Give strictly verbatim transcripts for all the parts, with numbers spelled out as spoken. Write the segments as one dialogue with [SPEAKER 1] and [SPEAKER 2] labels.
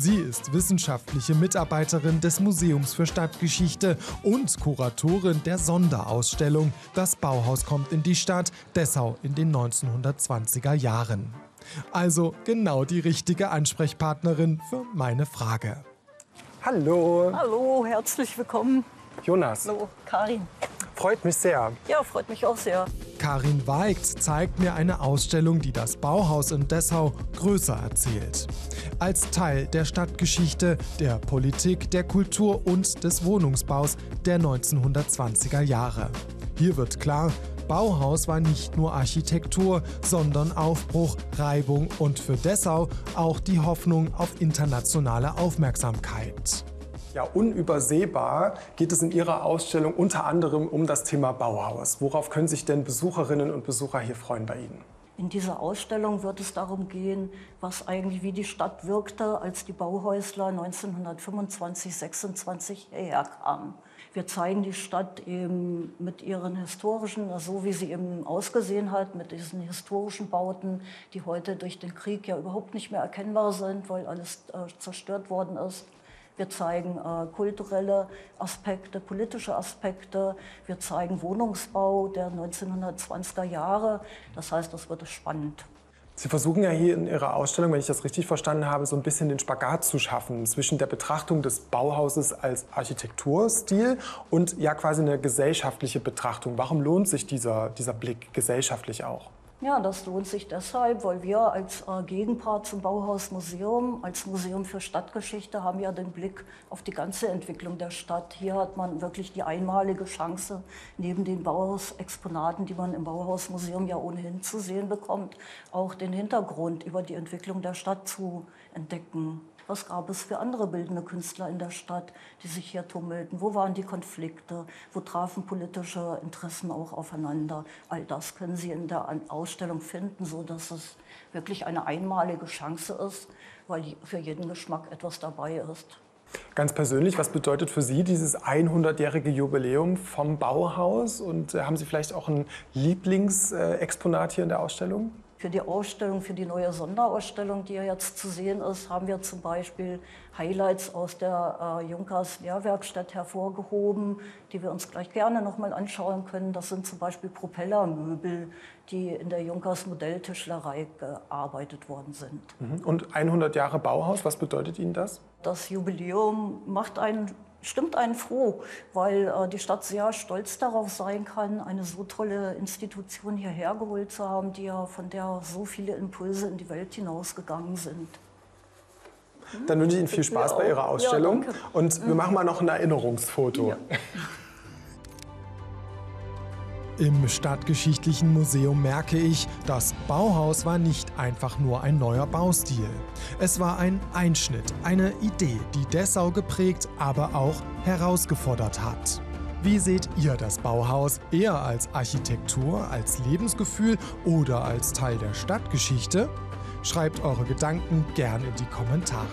[SPEAKER 1] Sie ist wissenschaftliche Mitarbeiterin des Museums für Stadtgeschichte und Kuratorin der Sonderausstellung Das Bauhaus kommt in die Stadt, Dessau in den neunzehnhundertzwanziger Jahren. Also genau die richtige Ansprechpartnerin für meine Frage.
[SPEAKER 2] Hallo.
[SPEAKER 3] Hallo, herzlich willkommen.
[SPEAKER 2] Jonas.
[SPEAKER 3] Hallo, Karin.
[SPEAKER 2] Freut mich sehr.
[SPEAKER 3] Ja, freut mich auch sehr.
[SPEAKER 1] Karin Weigt zeigt mir eine Ausstellung, die das Bauhaus in Dessau größer erzählt. Als Teil der Stadtgeschichte, der Politik, der Kultur und des Wohnungsbaus der neunzehnhundertzwanziger Jahre. Hier wird klar, Bauhaus war nicht nur Architektur, sondern Aufbruch, Reibung und für Dessau auch die Hoffnung auf internationale Aufmerksamkeit.
[SPEAKER 2] Ja, unübersehbar geht es in Ihrer Ausstellung unter anderem um das Thema Bauhaus. Worauf können sich denn Besucherinnen und Besucher hier freuen bei Ihnen?
[SPEAKER 3] In dieser Ausstellung wird es darum gehen, was eigentlich wie die Stadt wirkte, als die Bauhäusler neunzehnhundertfünfundzwanzig, sechsundzwanzig hierher kamen. Wir zeigen die Stadt eben mit ihren historischen, so wie sie eben ausgesehen hat, mit diesen historischen Bauten, die heute durch den Krieg ja überhaupt nicht mehr erkennbar sind, weil alles äh, zerstört worden ist. Wir zeigen äh, kulturelle Aspekte, politische Aspekte. Wir zeigen Wohnungsbau der neunzehnhundertzwanziger Jahre. Das heißt, das wird spannend.
[SPEAKER 2] Sie versuchen ja hier in Ihrer Ausstellung, wenn ich das richtig verstanden habe, so ein bisschen den Spagat zu schaffen zwischen der Betrachtung des Bauhauses als Architekturstil und ja quasi eine gesellschaftliche Betrachtung. Warum lohnt sich dieser, dieser Blick gesellschaftlich auch?
[SPEAKER 3] Ja, das lohnt sich deshalb, weil wir als äh, Gegenpart zum Bauhausmuseum, als Museum für Stadtgeschichte, haben ja den Blick auf die ganze Entwicklung der Stadt. Hier hat man wirklich die einmalige Chance, neben den Bauhausexponaten, die man im Bauhausmuseum ja ohnehin zu sehen bekommt, auch den Hintergrund über die Entwicklung der Stadt zu entdecken. Was gab es für andere bildende Künstler in der Stadt, die sich hier tummelten? Wo waren die Konflikte? Wo trafen politische Interessen auch aufeinander? All das können Sie in der Ausstellung finden, sodass es wirklich eine einmalige Chance ist, weil für jeden Geschmack etwas dabei ist.
[SPEAKER 2] Ganz persönlich, was bedeutet für Sie dieses hundertjährige Jubiläum vom Bauhaus? Und äh, haben Sie vielleicht auch ein Lieblingsexponat hier in der Ausstellung?
[SPEAKER 3] Für die Ausstellung, für die neue Sonderausstellung, die ja jetzt zu sehen ist, haben wir zum Beispiel Highlights aus der äh, Junkers Lehrwerkstatt hervorgehoben, die wir uns gleich gerne noch mal anschauen können. Das sind zum Beispiel Propellermöbel, die in der Junkers Modelltischlerei gearbeitet worden sind.
[SPEAKER 2] Und hundert Jahre Bauhaus, was bedeutet Ihnen das?
[SPEAKER 3] Das Jubiläum macht einen stimmt einen froh, weil äh, die Stadt sehr stolz darauf sein kann, eine so tolle Institution hierher geholt zu haben, die ja, von der so viele Impulse in die Welt hinausgegangen sind.
[SPEAKER 2] Dann wünsche ich Ihnen viel Spaß bei Ihrer Ausstellung.
[SPEAKER 3] Ja,
[SPEAKER 2] und wir machen mal noch ein Erinnerungsfoto.
[SPEAKER 3] Ja.
[SPEAKER 1] Im Stadtgeschichtlichen Museum merke ich, das Bauhaus war nicht einfach nur ein neuer Baustil. Es war ein Einschnitt, eine Idee, die Dessau geprägt, aber auch herausgefordert hat. Wie seht ihr das Bauhaus? Eher als Architektur, als Lebensgefühl oder als Teil der Stadtgeschichte? Schreibt eure Gedanken gern in die Kommentare.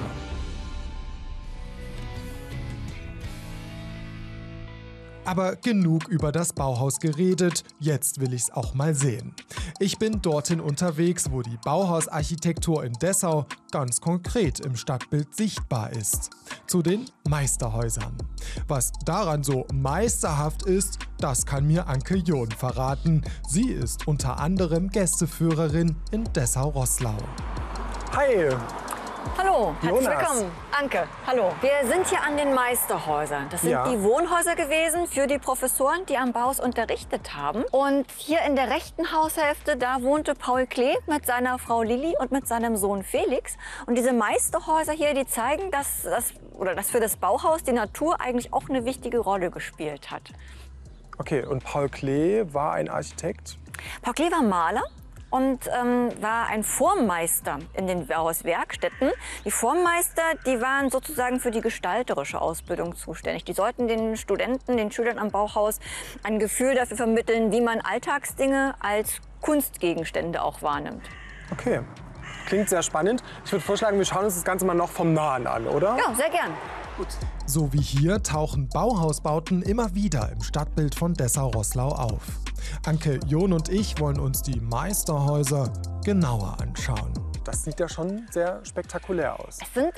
[SPEAKER 1] Aber genug über das Bauhaus geredet, jetzt will ich's auch mal sehen. Ich bin dorthin unterwegs, wo die Bauhausarchitektur in Dessau ganz konkret im Stadtbild sichtbar ist. Zu den Meisterhäusern. Was daran so meisterhaft ist, das kann mir Anke John verraten. Sie ist unter anderem Gästeführerin in Dessau-Roßlau.
[SPEAKER 2] Hi!
[SPEAKER 4] Hallo, herzlich
[SPEAKER 2] Jonas.
[SPEAKER 4] willkommen. Anke, hallo. Wir sind hier an den Meisterhäusern. Das sind
[SPEAKER 2] Ja.
[SPEAKER 4] die Wohnhäuser gewesen für die Professoren, die am Bauhaus unterrichtet haben. Und hier in der rechten Haushälfte, da wohnte Paul Klee mit seiner Frau Lilli und mit seinem Sohn Felix. Und diese Meisterhäuser hier, die zeigen, dass, das, oder dass für das Bauhaus die Natur eigentlich auch eine wichtige Rolle gespielt hat.
[SPEAKER 2] Okay, und Paul Klee war ein Architekt?
[SPEAKER 4] Paul Klee war Maler und ähm, war ein Formmeister in den Bauhauswerkstätten. Die Formmeister, die waren sozusagen für die gestalterische Ausbildung zuständig. Die sollten den Studenten, den Schülern am Bauhaus ein Gefühl dafür vermitteln, wie man Alltagsdinge als Kunstgegenstände auch wahrnimmt.
[SPEAKER 2] Okay, klingt sehr spannend. Ich würde vorschlagen, wir schauen uns das Ganze mal noch vom Nahen an, oder?
[SPEAKER 4] Ja, sehr gern.
[SPEAKER 2] Gut.
[SPEAKER 1] So wie hier tauchen Bauhausbauten immer wieder im Stadtbild von Dessau-Roßlau auf. Anke John und ich wollen uns die Meisterhäuser genauer anschauen.
[SPEAKER 2] Das sieht ja schon sehr spektakulär aus.
[SPEAKER 4] Es sind